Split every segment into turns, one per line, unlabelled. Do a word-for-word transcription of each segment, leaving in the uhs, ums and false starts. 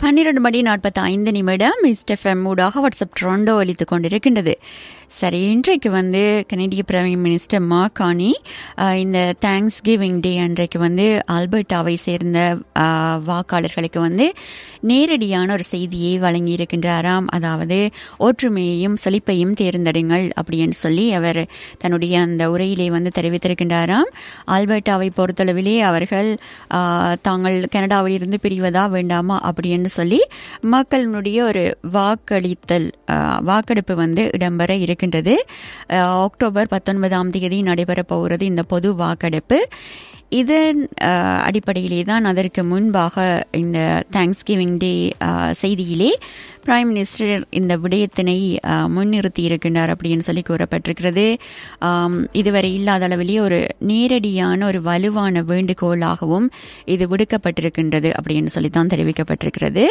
பன்னிரண்டு மணி நாற்பத்தி ஐந்து நிமிடம் மிஸ்டர் எஃப்எம் ஊடாக வாட்ஸ்அப் ட்ரோண்டோ ஒலித்து கொண்டிருக்கின்றது. சரி, இன்றைக்கு வந்து கனடிய பிரைம் மினிஸ்டர் மார்க் கார்னி இந்த தேங்க்ஸ் கிவிங் டே அன்றைக்கு வந்து ஆல்பர்டாவை சேர்ந்த வாக்காளர்களுக்கு வந்து நேரடியான ஒரு செய்தியை வழங்கி இருக்கின்றாராம். அதாவது ஒற்றுமையையும் செழிப்பையும் தேர்ந்தெடுங்கள் அப்படின்னு சொல்லி அவர் தன்னுடைய அந்த உரையிலே வந்து தெரிவித்திருக்கின்றாராம். ஆல்பர்டாவை பொறுத்தளவிலே அவர்கள் தாங்கள் கனடாவில் இருந்து பிரிவதா வேண்டாமா அப்படின்னு சொல்லி மக்களுடைய ஒரு வாக்களித்தல் வாக்கெடுப்பு வந்து இடம்பெற இருக்கு. அக்டோபர் பத்தொன்பதாம் தேதி நடைபெற போகிறது இந்த பொது வாக்கெடுப்பு. இதன் அடிப்படையிலே தான் அதற்கு முன்பாக இந்த தேங்க்ஸ் கிவிங் டே செய்தியிலே பிரைம் மினிஸ்டர் இந்த விடயத்தினை முன்னிறுத்தி இருக்கின்றார் அப்படின்னு சொல்லி கூறப்பட்டிருக்கிறது. இதுவரை இல்லாத அளவிலேயே ஒரு நேரடியான ஒரு வலுவான வேண்டுகோளாகவும் இது விடுக்கப்பட்டிருக்கின்றது அப்படின்னு சொல்லி தான் தெரிவிக்கப்பட்டிருக்கிறது.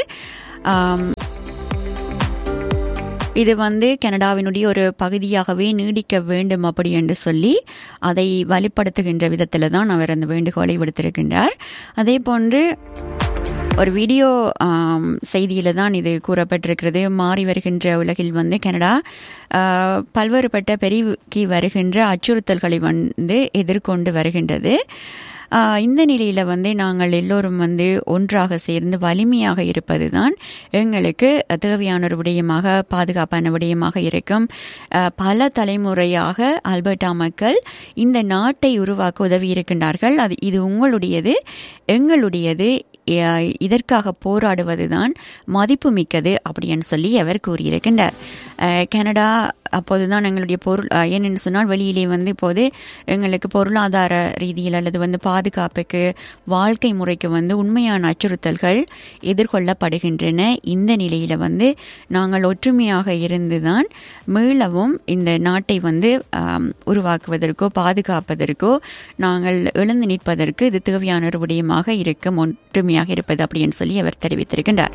இது வந்து கனடாவினுடைய ஒரு பகுதியாகவே நீடிக்க வேண்டும் அப்படி என்று சொல்லி அதை வலுப்படுத்துகின்ற விதத்தில் தான் அவர் அந்த வேண்டுகோளை விடுத்திருக்கின்றார். அதே போன்று ஒரு வீடியோ செய்தியில தான் இது கூறப்பட்டிருக்கிறது. மாறி வருகின்ற உலகில் வந்து கனடா பல்வேறுபட்ட பெருகி வருகின்ற அச்சுறுத்தல்களை வந்து எதிர்கொண்டு வருகின்றது. இந்த நிலையில் வந்து நாங்கள் எல்லோரும் வந்து ஒன்றாக சேர்ந்து வலிமையாக இருப்பது தான் எங்களுக்கு தேவையான ஒரு விடயமாக பாதுகாப்பான விடயமாக இருக்கும். பல தலைமுறையாக ஆல்பர்டா மக்கள் இந்த நாட்டை உருவாக்க உதவி இருக்கின்றார்கள். அது இது உங்களுடையது, எங்களுடையது, இதற்காக போராடுவதுதான் மதிப்பு மிக்கது அப்படின்னு சொல்லி அவர் கூறியிருக்கின்றார். கனடா அப்போதுதான் எங்களுடைய பொருள் என்னென்னு சொன்னால் வெளியிலே வந்து இப்போது எங்களுக்கு பொருளாதார ரீதியில் அல்லது வந்து பாதுகாப்புக்கு வாழ்க்கை முறைக்கு வந்து உண்மையான அச்சுறுத்தல்கள் எதிர்கொள்ளப்படுகின்றன. இந்த நிலையில் வந்து நாங்கள் ஒற்றுமையாக இருந்துதான் மீளவும் இந்த நாட்டை வந்து உருவாக்குவதற்கோ பாதுகாப்பதற்கோ நாங்கள் எழுந்து நிற்பதற்கு இது தேவையான ஒரு விடயமாக இருக்கும், ஒற்றுமையாக இருப்பது அப்படின்னு சொல்லி அவர் தெரிவித்திருக்கின்றார்.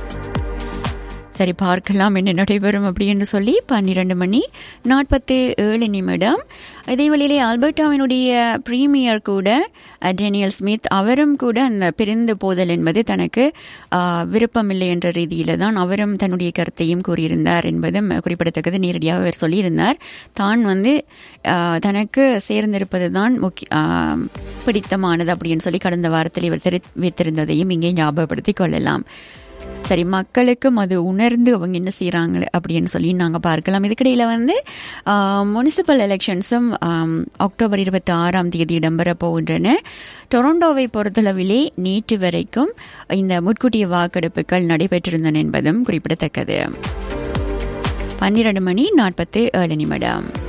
சரி, பார்க்கலாம் என்ன நடைபெறும் அப்படின்னு சொல்லி பன்னிரண்டு மணி நாற்பத்தி ஏழு நிமிடம். இதே வழியிலே ஆல்பர்டாவினுடைய பிரீமியர் கூட டேனியல் ஸ்மித் அவரும் கூட அந்த பிரிந்து போதல் என்பது தனக்கு விருப்பமில்லை என்ற ரீதியில தான் அவரும் தன்னுடைய கருத்தையும் கூறியிருந்தார் என்பதும் குறிப்பிடத்தக்கது. நேரடியாக அவர் சொல்லியிருந்தார் தான் வந்து தனக்கு சேர்ந்திருப்பது தான் முக்கிய பிடித்தமானது அப்படின்னு சொல்லி கடந்த வாரத்தில் இவர் தெரிவித்திருந்ததையும் இங்கே ஞாபகப்படுத்திக் கொள்ளலாம். சரி, மக்களுக்கும் அது உணர்ந்து அவங்க என்ன செய்கிறாங்க அப்படின்னு சொல்லி நாங்கள் பார்க்கலாம். இதுக்கிடையில் வந்து முனிசிபல் எலெக்ஷன்ஸும் அக்டோபர் இருபத்தி ஆறாம் தேதி இடம்பெற போகின்றன. டொரண்டோவை பொறுத்தளவிலே நேற்று வரைக்கும் இந்த முன்கூட்டிய வாக்கெடுப்புகள் நடைபெற்றிருந்தன என்பதும் குறிப்பிடத்தக்கது. பன்னிரண்டு மணி நாற்பத்தி ஏழு நிமிடம்.